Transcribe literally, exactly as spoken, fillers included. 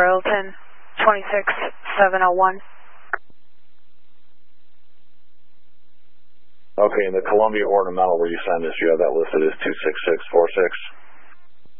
Royalton, twenty-six seven oh one. Okay, and the Columbia Ornamental where you signed this, you have that listed as two six six four six.